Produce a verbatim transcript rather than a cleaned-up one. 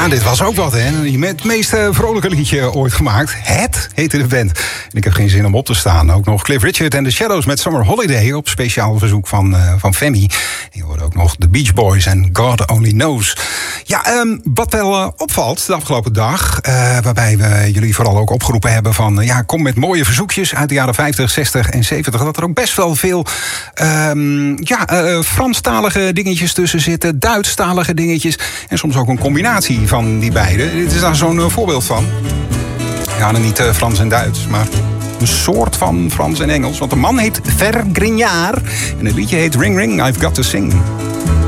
Ja, dit was ook wat, hè. Het meest uh, vrolijke liedje ooit gemaakt. Het heette de band. En ik heb geen zin om op te staan. Ook nog Cliff Richard en The Shadows met Summer Holiday op speciaal verzoek van, uh, van Femi. Je hoorde ook nog The Beach Boys en God Only Knows. Ja, um, wat wel uh, opvalt de afgelopen dag, uh, waarbij we jullie vooral ook opgeroepen hebben van, uh, ja, kom met mooie verzoekjes uit de jaren vijftig, zestig en zeventig. Dat er ook best wel veel um, ja, uh, Franstalige dingetjes tussen zitten, Duitsstalige dingetjes en soms ook een combinatie van die beide. Dit is daar zo'n uh, voorbeeld van. Ja, dan niet uh, Frans en Duits, maar een soort van Frans en Engels. Want de man heet Fer Grignard en het liedje heet Ring Ring, I've Got to Sing.